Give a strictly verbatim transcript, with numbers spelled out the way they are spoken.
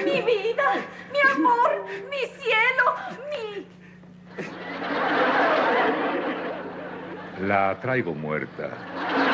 mi vida, mi amor, mi cielo, mi... La traigo muerta.